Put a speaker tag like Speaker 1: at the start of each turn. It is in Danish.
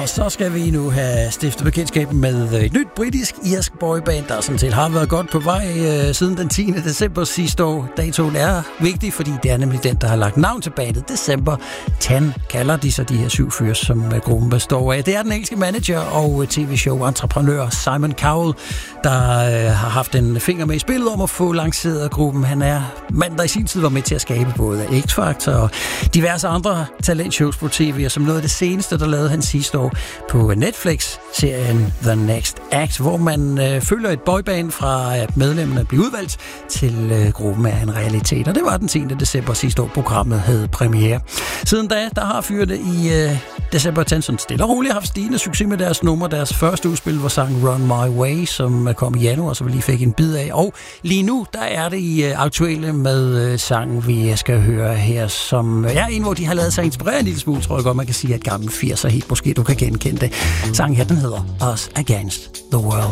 Speaker 1: Og så skal vi nu have stiftet bekendtskab med et nyt britisk-irsk boyband, der sådan set har været godt på vej siden den 10. december sidste år. Datoen er vigtig, fordi det er nemlig den, der har lagt navn til bandet. December 10 kalder de sig de her 7 fyre, som gruppen består af. Det er den engelske manager og tv-show-entreprenør Simon Cowell, der har haft en finger med i spillet om at få lanceret gruppen. Han er mand, der i sin tid var med til at skabe både X-Factor og diverse andre talentshows på tv, og som noget af det seneste, der lavede han sidste år på Netflix-serien The Next Act, hvor man følger et boyband fra at medlemmerne bliver udvalgt til gruppen af en realitet. Og det var den 10. december sidste år, programmet havde premiere. Siden da, der har fyrene i December 10 sådan stille og roligt haft stigende succes med deres nummer. Deres første udspil var sangen Run My Way, som kom i januar, så vi lige fik en bid af. Og lige nu, der er det i aktuelle med sangen, vi skal høre her, som er en, hvor de har lavet sig inspirere en lille smule, tror jeg godt, man kan sige, at gammel 80'er helt måske du kan genkende det. Sangen her, den hedder Us Against the World.